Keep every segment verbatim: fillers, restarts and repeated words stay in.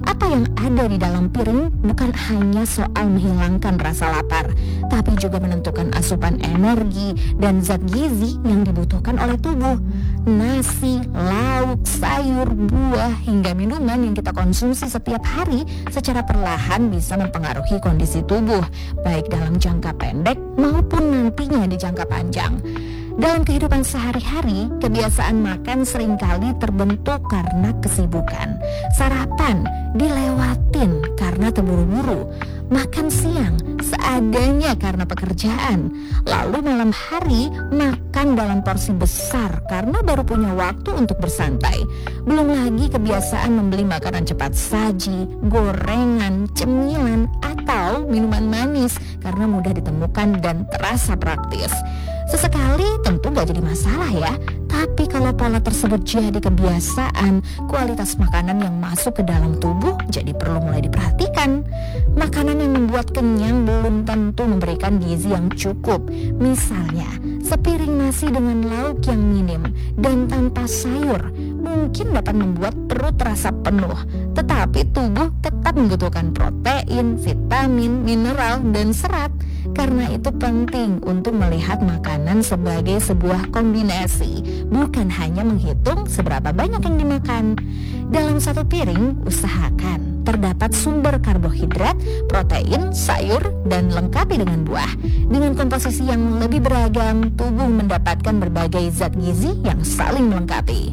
Apa yang ada di dalam piring bukan hanya soal menghilangkan rasa lapar, tapi juga menentukan asupan energi dan zat gizi yang dibutuhkan oleh tubuh. Nasi, lauk, sayur, buah, hingga minuman yang kita konsumsi setiap hari secara perlahan bisa mempengaruhi kondisi tubuh, baik dalam jangka pendek maupun nantinya di jangka panjang. Dalam kehidupan sehari-hari, kebiasaan makan seringkali terbentuk karena kesibukan. Sarapan dilewatin karena terburu-buru. Makan siang seadanya karena pekerjaan. Lalu malam hari makan dalam porsi besar karena baru punya waktu untuk bersantai. Belum lagi kebiasaan membeli makanan cepat saji, gorengan, cemilan, atau minuman manis karena mudah ditemukan dan terasa praktis. Sesekali tentu gak jadi masalah ya, tapi kalau pola tersebut jadi kebiasaan, kualitas makanan yang masuk ke dalam tubuh jadi perlu mulai diperhatikan. Makanan yang membuat kenyang belum tentu memberikan gizi yang cukup. Misalnya, sepiring nasi dengan lauk yang minim dan tanpa sayur mungkin dapat membuat perut terasa penuh, tetapi tubuh tetap membutuhkan protein, vitamin, mineral, dan serat. Karena itu penting untuk melihat makanan sebagai sebuah kombinasi, bukan hanya menghitung seberapa banyak yang dimakan. Dalam satu piring, usahakan terdapat sumber karbohidrat, protein, sayur, dan lengkapi dengan buah. Dengan komposisi yang lebih beragam, tubuh mendapatkan berbagai zat gizi yang saling melengkapi.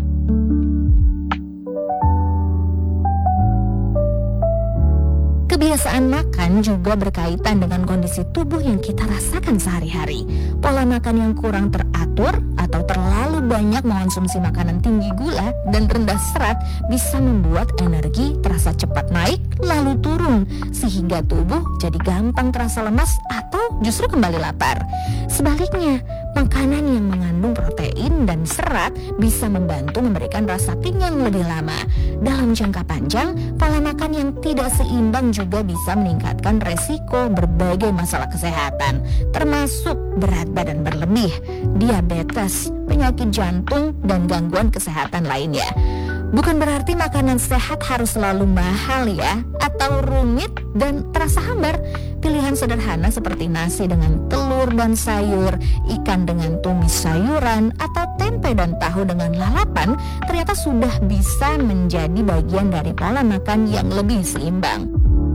Kebiasaan makan juga berkaitan dengan kondisi tubuh yang kita rasakan sehari-hari. Pola makan yang kurang teratur atau terlalu banyak mengonsumsi makanan tinggi gula dan rendah serat bisa membuat energi terasa cepat naik lalu turun, sehingga tubuh jadi gampang terasa lemas atau justru kembali lapar. Sebaliknya, makanan yang mengandung protein dan serat bisa membantu memberikan rasa kenyang lebih lama. Dalam jangka panjang, pola makan yang tidak seimbang juga bisa meningkatkan resiko berbagai masalah kesehatan, termasuk berat badan berlebih, diabetes, penyakit jantung, dan gangguan kesehatan lainnya. Bukan berarti makanan sehat harus selalu mahal ya, atau rumit dan terasa hambar. Pilihan sederhana seperti nasi dengan telur dan sayur, ikan dengan tumis sayuran, atau tempe dan tahu dengan lalapan ternyata sudah bisa menjadi bagian dari pola makan yang lebih seimbang.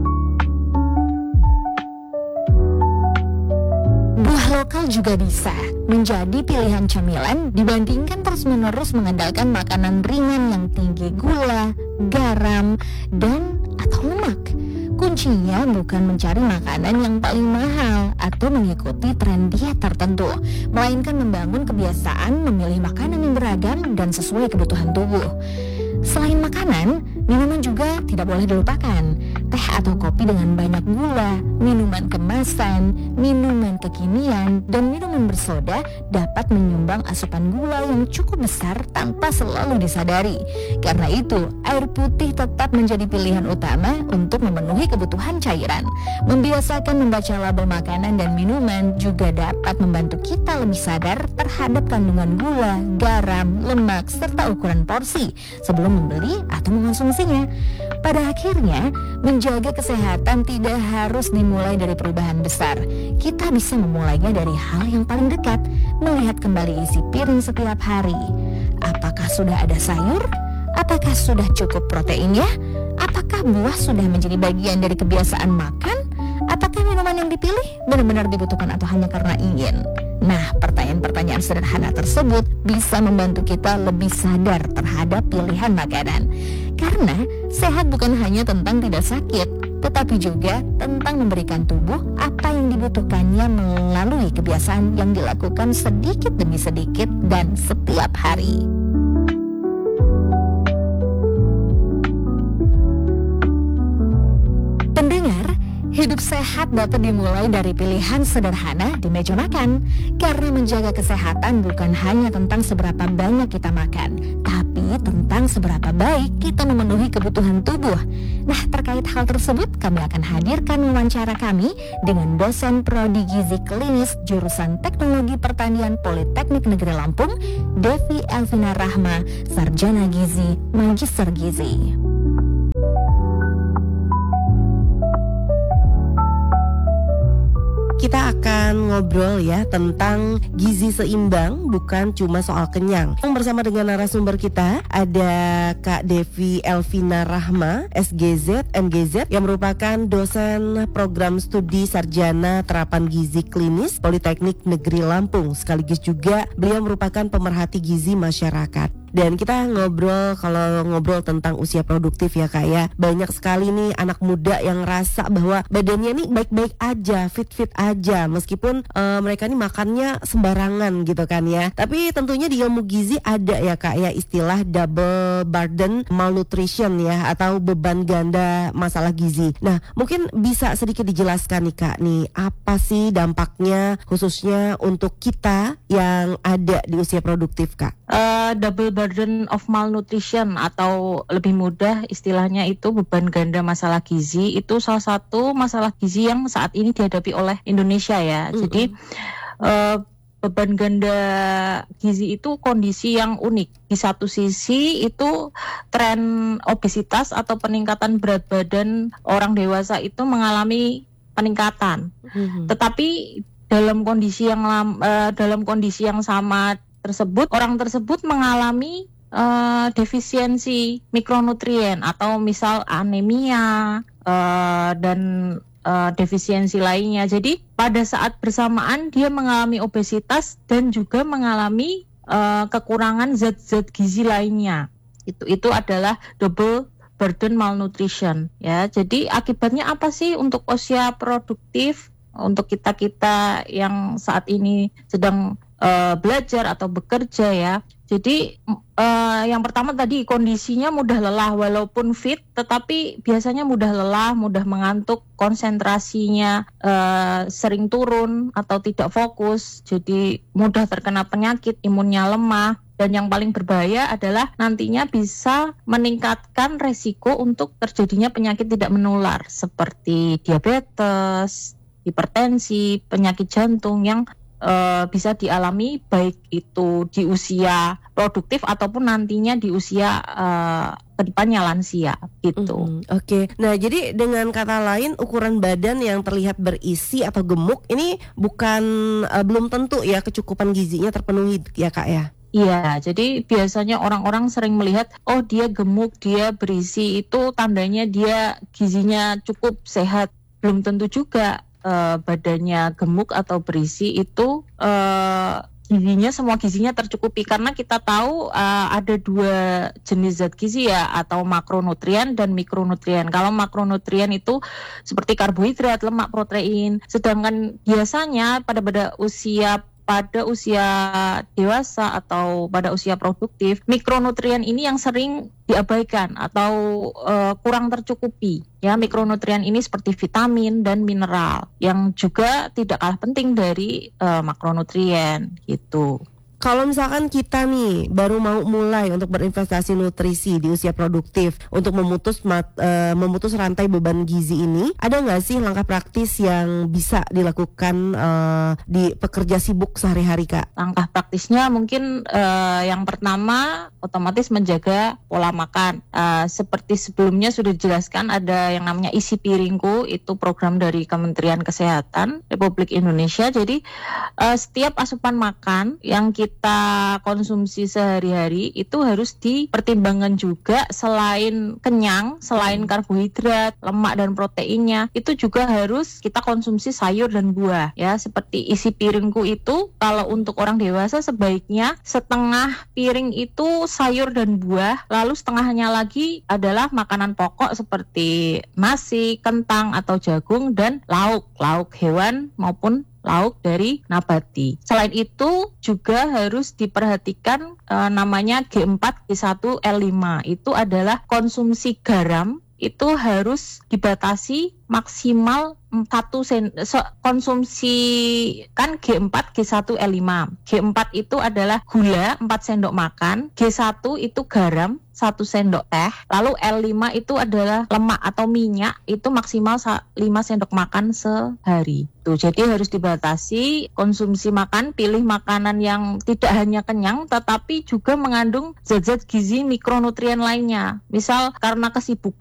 Buah lokal juga bisa menjadi pilihan camilan dibandingkan terus-menerus mengandalkan makanan ringan yang tinggi gula, garam, dan atau lemak. Kuncinya bukan mencari makanan yang paling mahal atau mengikuti tren diet tertentu, melainkan membangun kebiasaan memilih makanan yang beragam dan sesuai kebutuhan tubuh. Selain makanan, minuman juga tidak boleh dilupakan. Teh atau kopi dengan banyak gula, minuman kemasan, minuman kekinian, dan minuman bersoda dapat menyumbang asupan gula yang cukup besar tanpa selalu disadari. Karena itu, air putih tetap menjadi pilihan utama untuk memenuhi kebutuhan cairan. Membiasakan membaca label makanan dan minuman juga dapat membantu kita lebih sadar terhadap kandungan gula, garam, lemak, serta ukuran porsi sebelum membeli atau mengonsumsinya. Pada akhirnya, menjaga kesehatan tidak harus dimulai dari perubahan besar. Kita bisa memulainya dari hal yang paling dekat, melihat kembali isi piring setiap hari. Apakah sudah ada sayur? Apakah sudah cukup proteinnya? Apakah buah sudah menjadi bagian dari kebiasaan makan? Apakah minuman yang dipilih benar-benar dibutuhkan atau hanya karena ingin? Nah, pertanyaan-pertanyaan sederhana tersebut bisa membantu kita lebih sadar terhadap pilihan makanan. Karena sehat bukan hanya tentang tidak sakit, tetapi juga tentang memberikan tubuh apa yang dibutuhkannya melalui kebiasaan yang dilakukan sedikit demi sedikit dan setiap hari. Pendengar, hidup sehat dapat dimulai dari pilihan sederhana di meja makan. Karena menjaga kesehatan bukan hanya tentang seberapa banyak kita makan, tapi tentang seberapa baik kita memenuhi kebutuhan tubuh. Nah, terkait hal tersebut, kami akan hadirkan wawancara kami dengan dosen Prodi Gizi Klinis jurusan Teknologi Pertanian Politeknik Negeri Lampung, Devi Elvina Rahma, Sarjana Gizi, Magister Gizi. kita akan ngobrol ya tentang gizi seimbang, bukan cuma soal kenyang. Bersama dengan narasumber kita ada Kak Devi Elvina Rahma, S G Z, M G Z, yang merupakan dosen program studi sarjana terapan gizi klinis Politeknik Negeri Lampung. Sekaligus juga beliau merupakan pemerhati gizi masyarakat. Dan kita ngobrol, kalau ngobrol tentang usia produktif ya Kak ya, banyak sekali nih anak muda yang ngerasa bahwa badannya nih baik-baik aja, fit-fit aja, meskipun uh, mereka nih makannya sembarangan gitu kan ya. Tapi tentunya di ilmu gizi ada ya Kak ya istilah double burden malnutrition ya, atau beban ganda masalah gizi. Nah mungkin bisa sedikit dijelaskan nih Kak nih, apa sih dampaknya khususnya untuk kita yang ada di usia produktif Kak? Uh, double burden of malnutrition atau lebih mudah istilahnya itu beban ganda masalah gizi, itu salah satu masalah gizi yang saat ini dihadapi oleh Indonesia ya. Mm-hmm. Jadi uh, beban ganda gizi itu kondisi yang unik. Di satu sisi itu tren obesitas atau peningkatan berat badan orang dewasa itu mengalami peningkatan. Mm-hmm. Tetapi dalam kondisi yang uh, dalam kondisi yang sama tersebut, orang tersebut mengalami uh, defisiensi mikronutrien atau misal anemia uh, dan uh, defisiensi lainnya. Jadi pada saat bersamaan dia mengalami obesitas dan juga mengalami uh, kekurangan zat-zat gizi lainnya. Itu itu adalah double burden malnutrition ya. Jadi akibatnya apa sih untuk usia produktif, untuk kita-kita yang saat ini sedang Uh, belajar atau bekerja ya. Jadi uh, yang pertama tadi kondisinya mudah lelah walaupun fit, tetapi biasanya mudah lelah, mudah mengantuk, konsentrasinya uh, sering turun atau tidak fokus, jadi mudah terkena penyakit, imunnya lemah. Dan yang paling berbahaya adalah nantinya bisa meningkatkan resiko untuk terjadinya penyakit tidak menular seperti diabetes, hipertensi, penyakit jantung yang Uh, bisa dialami baik itu di usia produktif ataupun nantinya di usia uh, kedepannya lansia gitu. Mm-hmm. Oke, okay. Nah jadi dengan kata lain ukuran badan yang terlihat berisi atau gemuk ini bukan uh, belum tentu ya kecukupan gizinya terpenuhi ya Kak ya? Iya, jadi biasanya orang-orang sering melihat, oh dia gemuk, dia berisi, itu tandanya dia gizinya cukup sehat. Belum tentu juga. Uh, badannya gemuk atau berisi itu uh, gizinya semua gizinya tercukupi, karena kita tahu uh, ada dua jenis zat gizi ya, atau makronutrien dan mikronutrien. Kalau makronutrien itu seperti karbohidrat, lemak, protein, sedangkan biasanya pada pada usia pada usia dewasa atau pada usia produktif, mikronutrien ini yang sering diabaikan atau uh, kurang tercukupi. Ya, mikronutrien ini seperti vitamin dan mineral yang juga tidak kalah penting dari uh, makronutrien gitu. Kalau misalkan kita nih baru mau mulai untuk berinvestasi nutrisi di usia produktif untuk memutus mat, uh, memutus rantai beban gizi ini, ada nggak sih langkah praktis yang bisa dilakukan uh, di pekerja sibuk sehari-hari Kak? Langkah praktisnya mungkin uh, yang pertama otomatis menjaga pola makan. Uh, seperti sebelumnya sudah dijelaskan, ada yang namanya Isi Piringku, itu program dari Kementerian Kesehatan Republik Indonesia. Jadi uh, setiap asupan makan yang kita kita konsumsi sehari-hari itu harus dipertimbangkan juga, selain kenyang, selain karbohidrat, lemak dan proteinnya, itu juga harus kita konsumsi sayur dan buah ya. Seperti Isi Piringku itu kalau untuk orang dewasa sebaiknya setengah piring itu sayur dan buah, lalu setengahnya lagi adalah makanan pokok seperti nasi, kentang atau jagung, dan lauk, lauk hewan maupun lauk dari nabati. Selain itu juga harus diperhatikan e, namanya G empat G satu L lima. Itu adalah konsumsi garam itu harus dibatasi maksimal satu sen, so, konsumsi kan G empat G satu L lima. G empat itu adalah gula empat sendok makan, G satu itu garam satu sendok teh, lalu L lima itu adalah lemak atau minyak, itu maksimal lima sendok makan sehari. Tuh, jadi harus dibatasi konsumsi makan, pilih makanan yang tidak hanya kenyang tetapi juga mengandung zat-zat gizi mikronutrien lainnya. Misal karena kesibukan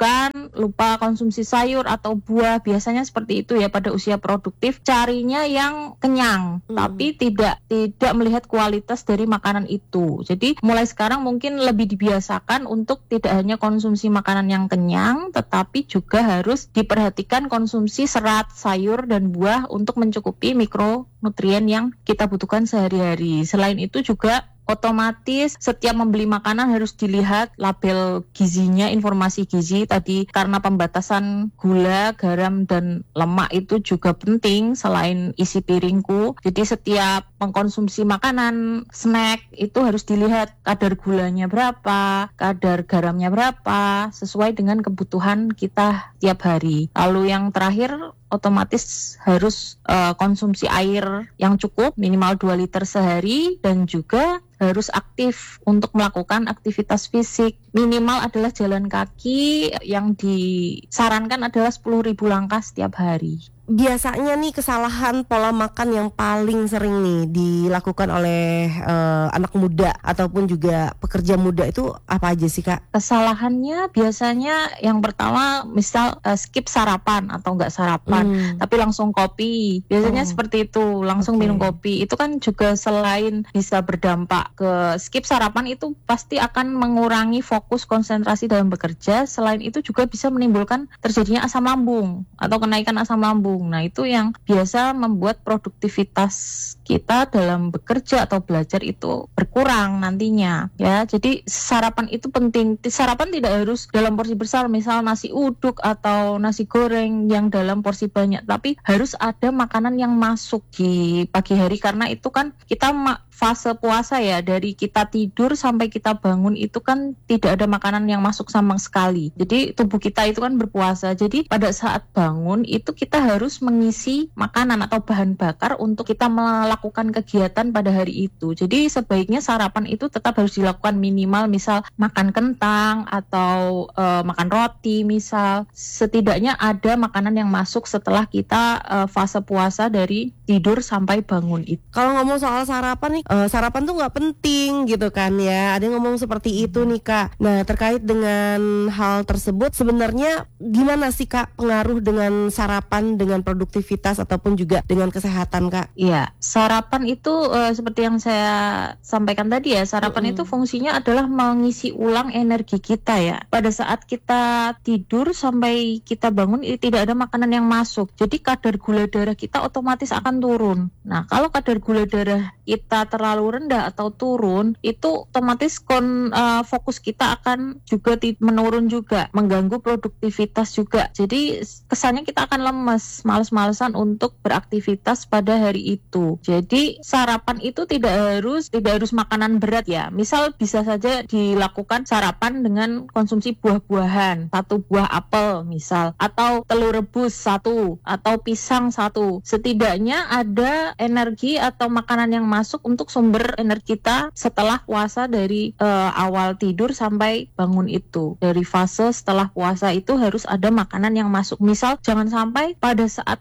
makan, lupa konsumsi sayur atau buah. Biasanya seperti itu ya pada usia produktif, carinya yang kenyang, hmm. tapi tidak tidak melihat kualitas dari makanan itu. Jadi mulai sekarang mungkin lebih dibiasakan untuk tidak hanya konsumsi makanan yang kenyang, tetapi juga harus diperhatikan konsumsi serat, sayur, dan buah untuk mencukupi mikronutrien yang kita butuhkan sehari-hari. Selain itu juga otomatis setiap membeli makanan harus dilihat label gizinya, informasi gizi tadi, karena pembatasan gula, garam, dan lemak itu juga penting selain isi piringku. Jadi setiap mengkonsumsi makanan, snack itu harus dilihat kadar gulanya berapa, kadar garamnya berapa, sesuai dengan kebutuhan kita tiap hari. Lalu yang terakhir, otomatis harus uh, konsumsi air yang cukup, minimal dua liter sehari, dan juga harus aktif untuk melakukan aktivitas fisik. Minimal adalah jalan kaki, yang disarankan adalah sepuluh ribu langkah setiap hari. Biasanya nih kesalahan pola makan yang paling sering nih dilakukan oleh uh, anak muda ataupun juga pekerja muda itu apa aja sih, Kak? Kesalahannya biasanya yang pertama misal uh, skip sarapan atau enggak sarapan, hmm. tapi langsung kopi. Biasanya oh. seperti itu, langsung okay. minum kopi. Itu kan juga selain bisa berdampak ke skip sarapan, itu pasti akan mengurangi fokus konsentrasi dalam bekerja. Selain itu juga bisa menimbulkan terjadinya asam lambung atau kenaikan asam lambung. Nah, itu yang biasa membuat produktivitas kita dalam bekerja atau belajar itu berkurang nantinya ya. Jadi sarapan itu penting. Sarapan tidak harus dalam porsi besar, misal nasi uduk atau nasi goreng yang dalam porsi banyak, tapi harus ada makanan yang masuk di pagi hari, karena itu kan kita ma- fase puasa ya, dari kita tidur sampai kita bangun itu kan tidak ada makanan yang masuk sama sekali. Jadi tubuh kita itu kan berpuasa. Jadi pada saat bangun itu kita harus mengisi makanan atau bahan bakar untuk kita melakukan kegiatan pada hari itu. Jadi sebaiknya sarapan itu tetap harus dilakukan minimal, misal makan kentang atau e, makan roti misal. Setidaknya ada makanan yang masuk setelah kita e, fase puasa dari tidur sampai bangun itu. Kalau ngomong soal sarapan nih, Uh, sarapan tuh nggak penting gitu kan ya. Ada yang ngomong seperti itu nih, Kak. Nah, terkait dengan hal tersebut, sebenarnya gimana sih, Kak, pengaruh dengan sarapan dengan produktivitas ataupun juga dengan kesehatan, Kak? Iya, sarapan itu uh, seperti yang saya sampaikan tadi ya, sarapan mm-hmm. itu fungsinya adalah mengisi ulang energi kita ya. Pada saat kita tidur sampai kita bangun itu tidak ada makanan yang masuk. Jadi kadar gula darah kita otomatis akan turun. Nah, kalau kadar gula darah kita terlalu rendah atau turun, itu otomatis kon, uh, fokus kita akan juga t- menurun juga, mengganggu produktivitas juga. Jadi kesannya kita akan lemes, malas-malasan untuk beraktivitas pada hari itu. Jadi sarapan itu tidak harus tidak harus makanan berat ya. Misal bisa saja dilakukan sarapan dengan konsumsi buah-buahan, satu buah apel misal, atau telur rebus satu, atau pisang satu. Setidaknya ada energi atau makanan yang masuk untuk sumber energi kita setelah puasa, dari uh, awal tidur sampai bangun itu. Dari fase setelah puasa itu harus ada makanan yang masuk. Misal jangan sampai pada saat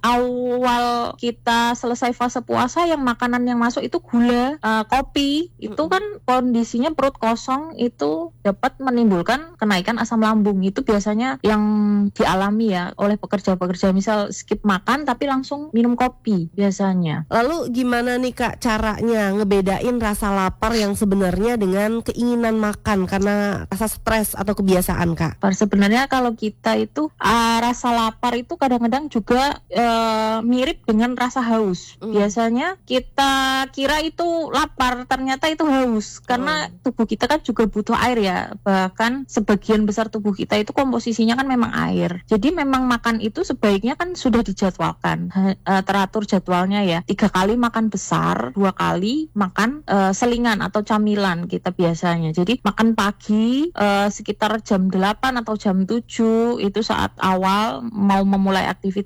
awal kita selesai fase puasa yang makanan yang masuk itu gula, uh, kopi, itu kan kondisinya perut kosong, itu dapat menimbulkan kenaikan asam lambung. Itu biasanya yang dialami ya oleh pekerja-pekerja, misal skip makan tapi langsung minum kopi biasanya. Lalu gimana nih, Kak, caranya ngebedain rasa lapar yang sebenarnya dengan keinginan makan karena rasa stres atau kebiasaan, Kak? Sebenarnya kalau kita itu uh, rasa lapar itu kadang-kadang juga uh, mirip dengan rasa haus. Mm. Biasanya kita kira itu lapar, ternyata itu haus, karena mm. tubuh kita kan juga butuh air ya. Bahkan sebagian besar tubuh kita itu komposisinya kan memang air. Jadi memang makan itu sebaiknya kan sudah dijadwalkan, uh, teratur jadwalnya ya. Tiga kali makan besar, dua kali makan uh, selingan atau camilan kita biasanya. Jadi makan pagi uh, sekitar jam delapan atau jam tujuh itu saat awal mau memulai aktivitas, lalu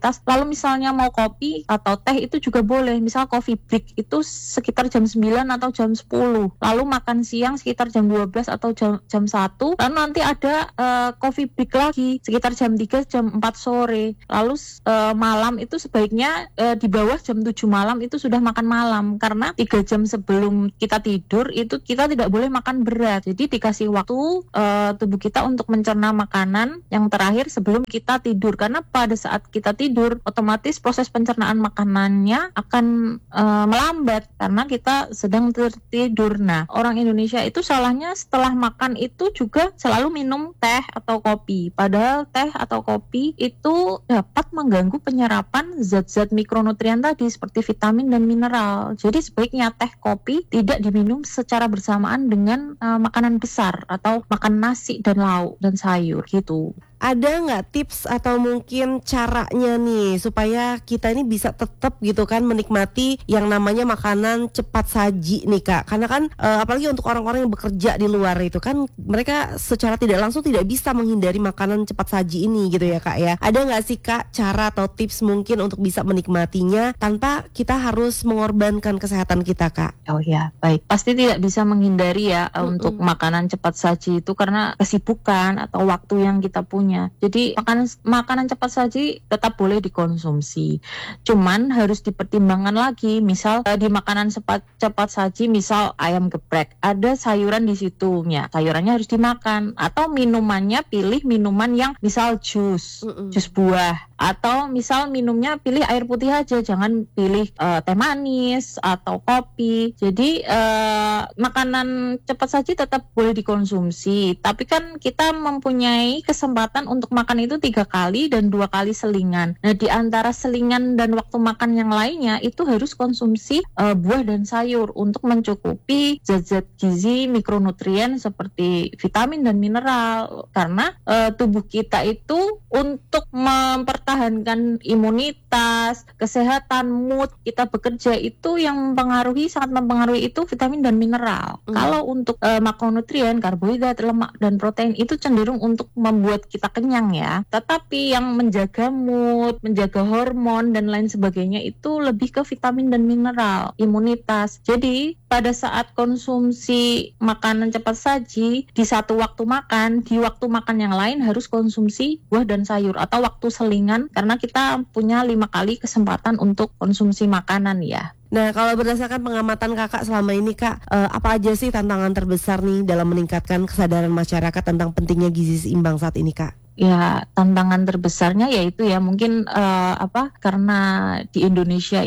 kalau misalnya mau kopi atau teh itu juga boleh. Misal coffee break itu sekitar jam sembilan atau jam sepuluh. Lalu makan siang sekitar jam dua belas atau jam, jam satu. Lalu nanti ada uh, coffee break lagi sekitar jam tiga, jam empat sore. Lalu uh, malam itu sebaiknya uh, di bawah jam tujuh malam itu sudah makan malam. Karena tiga jam sebelum kita tidur itu kita tidak boleh makan berat. Jadi dikasih waktu uh, tubuh kita untuk mencerna makanan yang terakhir sebelum kita tidur. Karena pada saat kita tidur otomatis proses pencernaan makanannya akan uh, melambat karena kita sedang tertidur. Nah, orang Indonesia itu salahnya setelah makan itu juga selalu minum teh atau kopi. Padahal teh atau kopi itu dapat mengganggu penyerapan zat-zat mikronutrien tadi seperti vitamin dan mineral. Jadi sebaiknya teh kopi tidak diminum secara bersamaan dengan uh, makanan besar atau makan nasi dan lauk dan sayur gitu. Ada nggak tips atau mungkin caranya nih supaya kita ini bisa tetap gitu kan menikmati yang namanya makanan cepat saji nih Kak? Karena kan e, apalagi untuk orang-orang yang bekerja di luar itu kan mereka secara tidak langsung tidak bisa menghindari makanan cepat saji ini gitu ya Kak ya. Ada nggak sih Kak cara atau tips mungkin untuk bisa menikmatinya tanpa kita harus mengorbankan kesehatan kita Kak? Oh ya, baik. Pasti tidak bisa menghindari ya mm-hmm. untuk makanan cepat saji itu karena kesibukan atau waktu yang kita punya. Jadi makanan makanan cepat saji tetap boleh dikonsumsi. Cuman harus dipertimbangkan lagi. Misal di makanan cepat cepat saji, misal ayam geprek, ada sayuran di situnya. Sayurannya harus dimakan atau minumannya pilih minuman yang misal jus, Mm-mm. jus buah atau misal minumnya pilih air putih aja, jangan pilih uh, teh manis atau kopi. Jadi uh, makanan cepat saji tetap boleh dikonsumsi, tapi kan kita mempunyai kesempatan untuk makan itu tiga kali dan dua kali selingan. Nah, di antara selingan dan waktu makan yang lainnya itu harus konsumsi uh, buah dan sayur untuk mencukupi zat-zat gizi mikronutrien seperti vitamin dan mineral. Karena uh, tubuh kita itu untuk mempertahankan imunitas, kesehatan, mood kita bekerja itu yang mempengaruhi sangat mempengaruhi itu vitamin dan mineral. Mm. Kalau untuk uh, makronutrien, karbohidrat, lemak dan protein itu cenderung untuk membuat kita kenyang ya. Tetapi yang menjaga mood, menjaga hormon dan lain sebagainya itu lebih ke vitamin dan mineral, imunitas. Jadi pada saat konsumsi makanan cepat saji di satu waktu makan, di waktu makan yang lain harus konsumsi buah dan sayur atau waktu selingan karena kita punya lima kali kesempatan untuk konsumsi makanan ya. Nah, kalau berdasarkan pengamatan Kakak selama ini Kak, eh, apa aja sih tantangan terbesar nih dalam meningkatkan kesadaran masyarakat tentang pentingnya gizi seimbang saat ini Kak? Ya, tantangan terbesarnya yaitu ya mungkin uh, apa karena di Indonesia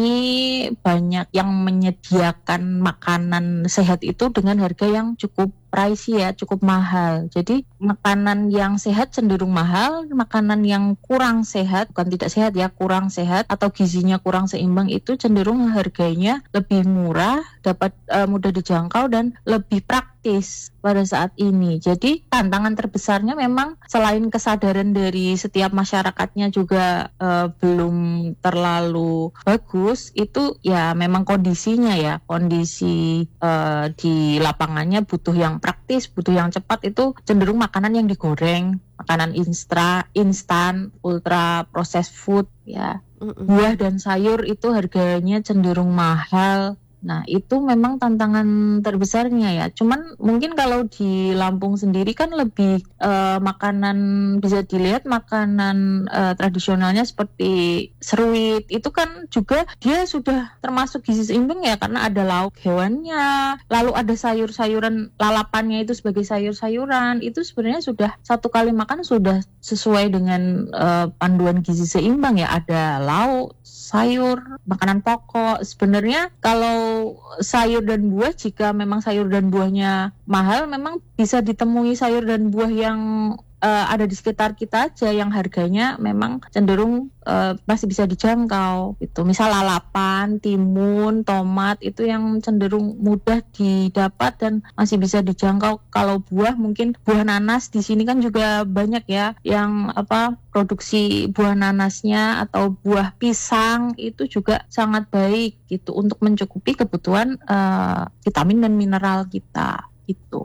ini banyak yang menyediakan makanan sehat itu dengan harga yang cukup pricey ya, cukup mahal. Jadi makanan yang sehat cenderung mahal, makanan yang kurang sehat, bukan tidak sehat ya, kurang sehat atau gizinya kurang seimbang itu cenderung harganya lebih murah, dapat uh, mudah dijangkau dan lebih praktis pada saat ini. Jadi tantangan terbesarnya memang selain kesadaran dari setiap masyarakatnya juga uh, belum terlalu bagus, itu ya memang kondisinya ya, kondisi uh, di lapangannya butuh yang praktis, butuh yang cepat, itu cenderung makanan yang digoreng, makanan instra, instan, ultra processed food ya. Mm-mm. Buah dan sayur itu harganya cenderung mahal. Nah, itu memang tantangan terbesarnya ya. Cuman mungkin kalau di Lampung sendiri kan lebih uh, makanan, bisa dilihat makanan uh, tradisionalnya seperti seruit. Itu kan juga dia sudah termasuk gizi seimbang ya, karena ada lauk hewannya, lalu ada sayur-sayuran, lalapannya itu sebagai sayur-sayuran. Itu sebenarnya sudah satu kali makan sudah sesuai dengan uh, panduan gizi seimbang ya. Ada lauk, sayur, makanan pokok. Sebenarnya kalau sayur dan buah, jika memang sayur dan buahnya mahal, memang bisa ditemui sayur dan buah yang uh, ada di sekitar kita aja yang harganya memang cenderung uh, masih bisa dijangkau. Itu misal lalapan, timun, tomat itu yang cenderung mudah didapat dan masih bisa dijangkau. Kalau buah, mungkin buah nanas di sini kan juga banyak ya yang apa produksi buah nanasnya, atau buah pisang itu juga sangat baik gitu untuk mencukupi kebutuhan uh, vitamin dan mineral kita gitu.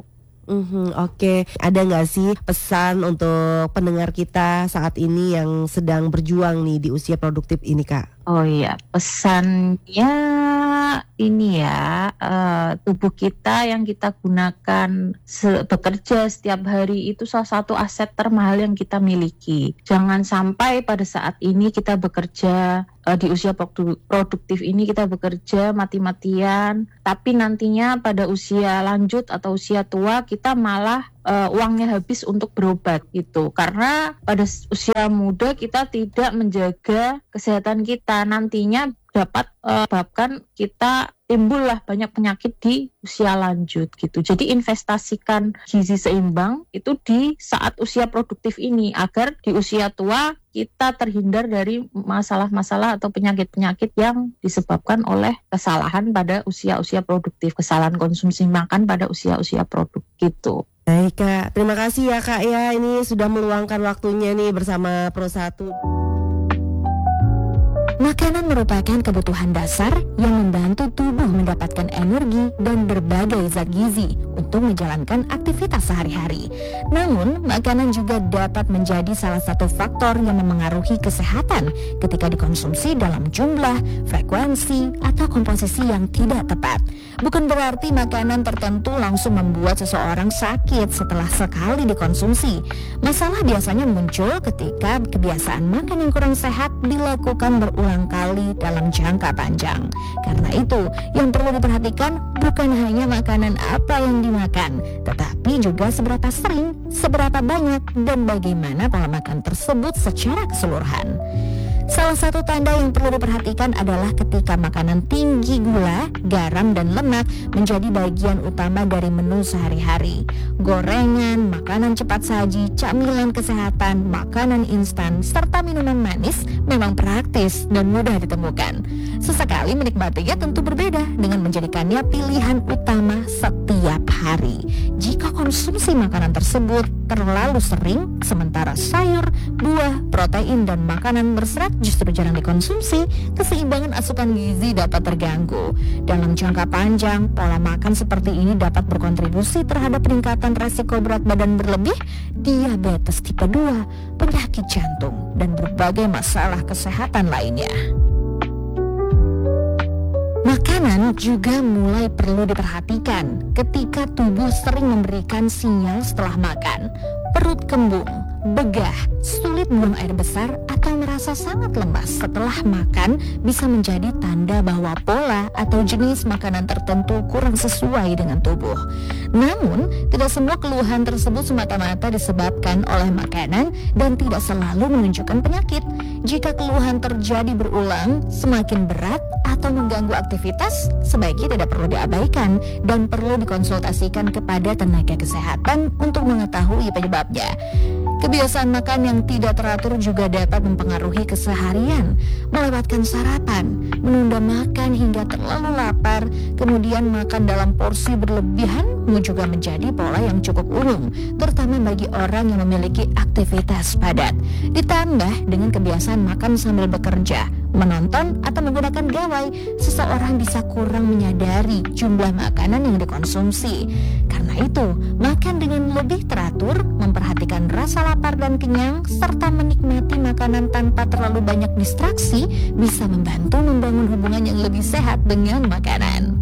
Mm-hmm, Oke, okay. Ada nggak sih pesan untuk pendengar kita saat ini yang sedang berjuang nih di usia produktif ini, Kak? Oh iya, pesannya ini ya, uh, tubuh kita yang kita gunakan se- bekerja setiap hari itu salah satu aset termahal yang kita miliki. Jangan sampai pada saat ini kita bekerja, uh, di usia produ- produktif ini kita bekerja mati-matian, tapi nantinya pada usia lanjut atau usia tua kita malah uh, uangnya habis untuk berobat gitu. Karena pada usia muda kita tidak menjaga kesehatan kita, nantinya dapat uh, bahkan kita timbullah banyak penyakit di usia lanjut gitu. Jadi investasikan gizi seimbang itu di saat usia produktif ini agar di usia tua kita terhindar dari masalah-masalah atau penyakit-penyakit yang disebabkan oleh kesalahan pada usia-usia produktif, kesalahan konsumsi makan pada usia-usia produktif gitu. Baik Kak, terima kasih ya Kak ya, ini sudah meluangkan waktunya nih bersama Pro satu. Makanan merupakan kebutuhan dasar yang membantu tubuh mendapatkan energi dan berbagai zat gizi untuk menjalankan aktivitas sehari-hari. Namun, makanan juga dapat menjadi salah satu faktor yang memengaruhi kesehatan ketika dikonsumsi dalam jumlah, frekuensi, atau komposisi yang tidak tepat. Bukan berarti makanan tertentu langsung membuat seseorang sakit setelah sekali dikonsumsi. Masalah biasanya muncul ketika kebiasaan makan yang kurang sehat dilakukan berulang kali dalam jangka panjang. Karena itu, yang perlu diperhatikan bukan hanya makanan apa yang dimakan, tetapi juga seberapa sering, seberapa banyak, dan bagaimana pola makan tersebut secara keseluruhan. Salah satu tanda yang perlu diperhatikan adalah ketika makanan tinggi gula, garam, dan lemak menjadi bagian utama dari menu sehari-hari. Gorengan, makanan cepat saji, camilan kesehatan, makanan instan, serta minuman manis memang praktis dan mudah ditemukan. Sesekali menikmatinya tentu berbeda dengan menjadikannya pilihan utama setiap hari. Jika konsumsi makanan tersebut terlalu sering, sementara sayur, buah, protein, dan makanan berserat justru jarang dikonsumsi, keseimbangan asupan gizi dapat terganggu. Dalam jangka panjang, pola makan seperti ini dapat berkontribusi terhadap peningkatan resiko berat badan berlebih, diabetes tipe dua, penyakit jantung, dan berbagai masalah kesehatan lainnya. Makanan juga mulai perlu diperhatikan ketika tubuh sering memberikan sinyal setelah makan. Perut kembung, begah, sulit buang air besar, atau merasa sangat lemas setelah makan bisa menjadi tanda bahwa pola atau jenis makanan tertentu kurang sesuai dengan tubuh. Namun, tidak semua keluhan tersebut semata-mata disebabkan oleh makanan dan tidak selalu menunjukkan penyakit. Jika keluhan terjadi berulang, semakin berat, atau mengganggu aktivitas, sebaiknya tidak perlu diabaikan dan perlu dikonsultasikan kepada tenaga kesehatan untuk mengetahui penyebabnya. Kebiasaan makan yang tidak teratur juga dapat mempengaruhi keseharian. Melewatkan sarapan, menunda makan hingga terlalu lapar, kemudian makan dalam porsi berlebihan juga menjadi pola yang cukup umum, terutama bagi orang yang memiliki aktivitas padat. Ditambah dengan kebiasaan makan sambil bekerja, menonton, atau menggunakan gawai, seseorang bisa kurang menyadari jumlah makanan yang dikonsumsi. Karena itu, makan dengan lebih teratur, memperhatikan rasa lapar dan kenyang, serta menikmati makanan tanpa terlalu banyak distraksi bisa membantu membangun hubungan yang lebih sehat dengan makanan.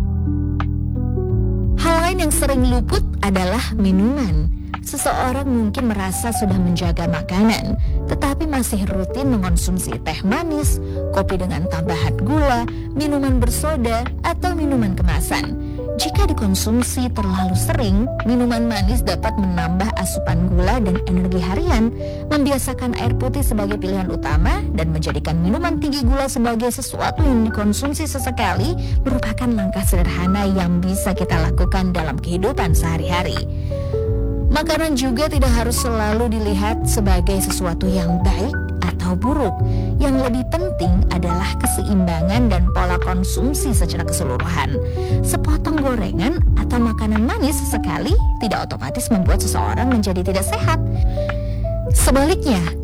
Hal lain yang sering luput adalah minuman. Seseorang mungkin merasa sudah menjaga makanan, tetapi masih rutin mengonsumsi teh manis, kopi dengan tambahan gula, minuman bersoda, atau minuman kemasan. Jika dikonsumsi terlalu sering, minuman manis dapat menambah asupan gula dan energi harian. Membiasakan air putih sebagai pilihan utama dan menjadikan minuman tinggi gula sebagai sesuatu yang dikonsumsi sesekali merupakan langkah sederhana yang bisa kita lakukan dalam kehidupan sehari-hari. Makanan juga tidak harus selalu dilihat sebagai sesuatu yang baik atau buruk. Yang lebih penting adalah keseimbangan dan pola konsumsi secara keseluruhan. Sepotong gorengan atau makanan manis sesekali tidak otomatis membuat seseorang menjadi tidak sehat. Sebaliknya,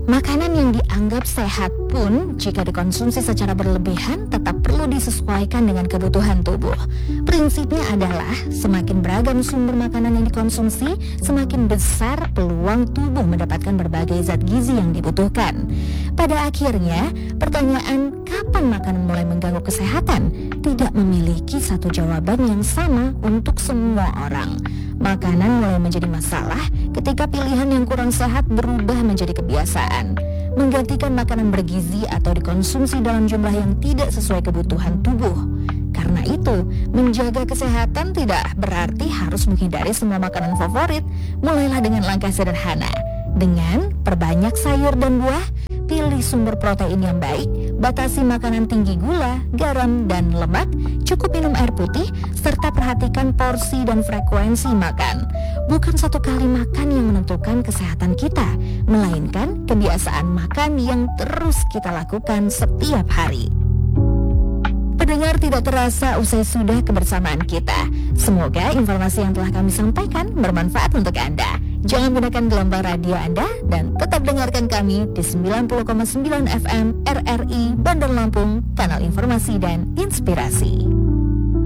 Makanan yang dianggap sehat pun jika dikonsumsi secara berlebihan tetap perlu disesuaikan dengan kebutuhan tubuh. Prinsipnya adalah semakin beragam sumber makanan yang dikonsumsi, semakin besar peluang tubuh mendapatkan berbagai zat gizi yang dibutuhkan. Pada akhirnya, pertanyaan kapan makanan mulai mengganggu kesehatan tidak memiliki satu jawaban yang sama untuk semua orang. Makanan mulai menjadi masalah ketika pilihan yang kurang sehat berubah menjadi kebiasaan. Menggantikan makanan bergizi atau dikonsumsi dalam jumlah yang tidak sesuai kebutuhan tubuh. Karena itu, menjaga kesehatan tidak berarti harus menghindari semua makanan favorit. Mulailah dengan langkah sederhana. Dengan perbanyak sayur dan buah, pilih sumber protein yang baik, batasi makanan tinggi gula, garam, dan lemak, cukup minum air putih, serta perhatikan porsi dan frekuensi makan. Bukan satu kali makan yang menentukan kesehatan kita, melainkan kebiasaan makan yang terus kita lakukan setiap hari. Pendengar, tidak terasa usai sudah kebersamaan kita. Semoga informasi yang telah kami sampaikan bermanfaat untuk Anda. Jangan gunakan gelombang radio Anda dan tetap dengarkan kami di sembilan puluh koma sembilan F M R R I Bandar Lampung, kanal informasi dan inspirasi.